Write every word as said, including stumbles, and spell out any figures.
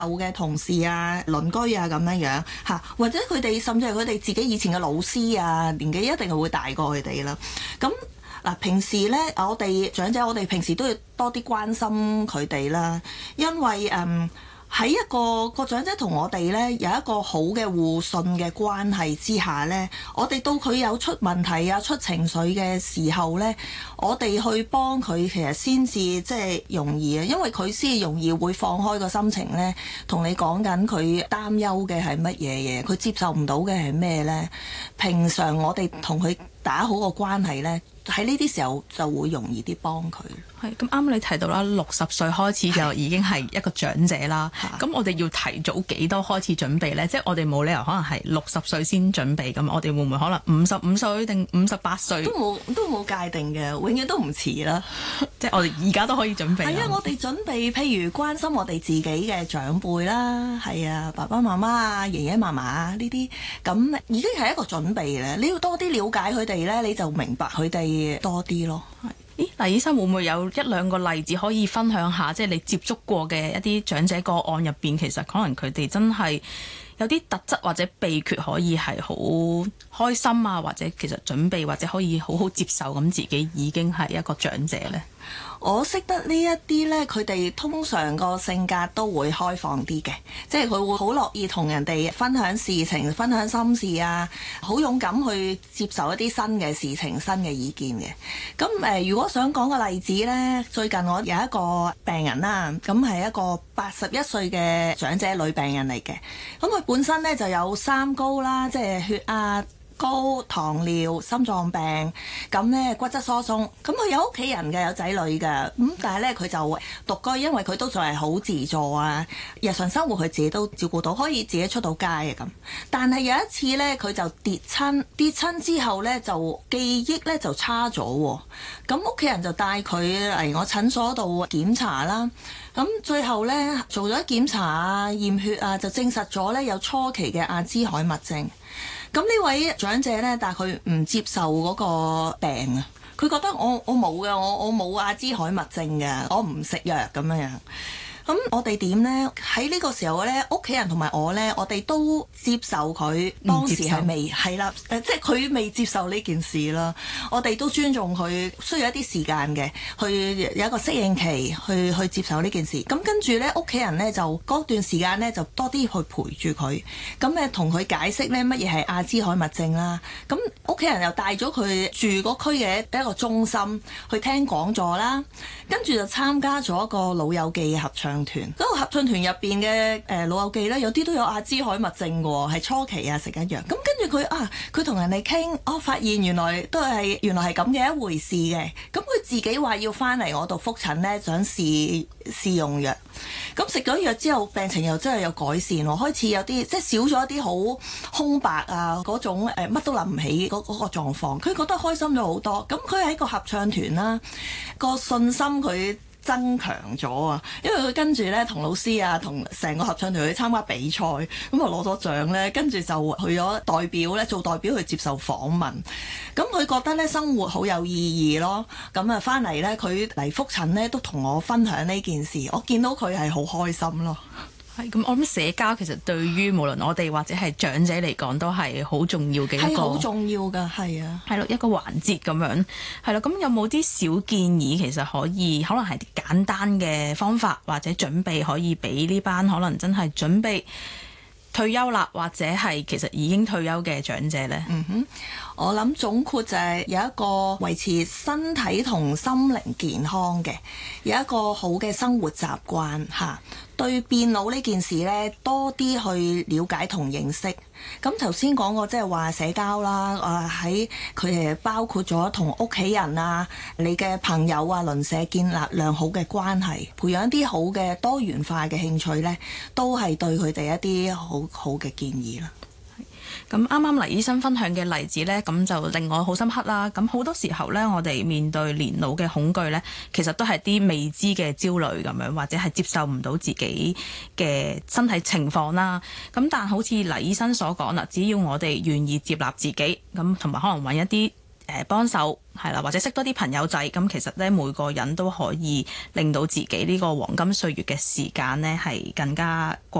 舊嘅同事啊、鄰居啊咁樣樣嚇，或者佢哋甚至係佢哋自己以前嘅老師啊，年紀一定係會大過佢哋啦。咁嗱，平時咧，我哋長者，我哋平時都要多啲關心佢哋啦，因為誒喺一個個長者同我哋咧有一個好嘅互信嘅關係之下咧，我哋到佢有出問題啊、出情緒嘅時候咧，我哋去幫佢，其實先至即係容易啊，因為佢先容易會放開個心情咧，同你講緊佢擔憂嘅係乜嘢嘢，佢接受唔到嘅係咩咧？平常我哋同佢打好個關係咧，喺呢啲時候就會容易啲幫佢。 係咁啱，你提到啦，六十歲開始就已經係一個長者啦。咁我哋要提早幾多開始準備呢？即係我哋冇理由可能係六十歲先準備咁，我哋會唔會可能五十五歲定五十八歲？都冇都冇界定嘅，永遠都唔遲啦。 即係我哋而家都可以準備。 係啊，我哋準備譬如關心我哋自己嘅長輩啦，係啊，爸爸媽媽啊、爺爺嫲嫲啊呢啲，咁已經係一個準備咧。你要多啲了解佢哋呢，你就明白佢哋多啲咯。 咦，黎醫生會唔會有一兩個例子可以分享下？即係你接觸過嘅一啲長者個案入邊，其實可能佢哋真係有啲特質或者秘訣可以係好開心啊，或者其實準備或者可以好好接受咁自己已經係一個長者呢？ 我識得呢一啲呢，佢哋通常個性格都會開放啲嘅，即係佢會好樂意同人哋分享事情、分享心事啊，好勇敢去接受一啲新嘅事情、新嘅意見嘅。咁誒、呃，如果想講個例子呢，最近我有一個病人啦，咁係一個八十一歲嘅長者女病人嚟嘅，咁佢本身呢就有三高啦，即係血壓高、糖尿、心臟病，咁呢骨質疏鬆，咁佢有屋企人嘅，有仔女嘅，咁但係呢，佢就獨居，因為佢都仲係好自助啊，日常生活佢自己都照顧到，可以自己出到街啊咁。但係有一次呢，佢就跌親，跌親之後呢，就記憶呢就差咗喎，咁屋企人就帶佢嚟我診所度檢查啦。咁最後呢，做咗檢查啊、驗血啊，就證實咗呢有初期嘅阿茲海默症。咁呢位長者呢，但係佢唔接受嗰個病啊，佢覺得我我冇嘅，我我冇阿茲海默症嘅，我唔食藥咁樣樣。咁我哋點呢？喺呢個時候呢，屋企人同埋我呢，我哋都接受佢當時係未係啦，誒，即係佢未接受呢件事啦。我哋都尊重佢，需要一啲時間嘅，去有一個適應期，去去接受呢件事。咁跟住呢，屋企人呢，就嗰段時間呢，就多啲去陪住佢，咁誒同佢解釋呢乜嘢係阿茲海默症啦。咁屋企人又帶咗佢住嗰區嘅一個中心去聽講座啦，跟住就參加咗一個老友記嘅合唱團，嗰個合唱團入邊嘅誒老友記咧，有啲都有阿茲海默症嘅，係初期啊食緊藥。咁跟住佢啊，佢同人哋傾，我發現原來都係原來係咁嘅一回事嘅。咁佢自己話要翻嚟我度覆診咧，想試試用藥。咁食咗藥之後，病情又真係有改善喎，開始有啲即係少咗一啲好空白啊嗰種誒乜都諗唔起嗰嗰個狀況。佢覺得開心咗好多。咁佢喺個合唱團啦，個信心佢增強咗啊！因為佢跟住咧同老師啊，同成個合唱團去參加比賽，咁啊攞咗獎咧，跟住就去咗代表咧做代表去接受訪問。咁佢覺得咧生活好有意義咯。咁啊翻嚟咧，佢嚟覆診咧都同我分享呢件事，我見到佢係好開心咯。 係咁，我諗社交其實對於無論我哋或者係長者嚟講，都係好重要嘅一個， 係好重要㗎，係啊， 係咯一個環節咁樣，係咯。咁有冇啲小建議，其實可以可能係啲簡單嘅方法或者準備，可以俾呢班可能真係準備退休啦，或者係其實已經退休嘅長者呢？ 嗯哼，我諗總括就係有一個維持身體同心靈健康嘅，有一個好嘅生活習慣嚇。對變老呢件事呢，多啲去了解同認識。咁頭先講過，即係話社交啦，誒喺佢哋包括咗同屋企人啊、你嘅朋友啊、鄰舍建立良好嘅關係，培養啲好嘅多元化嘅興趣呢，都係對佢哋一啲好好嘅建議啦。 咁啱啱黎醫生分享嘅例子呢，咁就令我好深刻啦。咁好多時候呢，我哋面對年老嘅恐懼呢，其實都係啲未知嘅焦慮咁樣，或者係接受唔到自己嘅身體情況啦。咁但好似黎醫生所講啦，只要我哋願意接納自己，咁同埋可能揾一啲誒幫手係啦，或者識多啲朋友仔，咁其實咧每個人都可以令到自己呢個黃金歲月嘅時間咧係更加過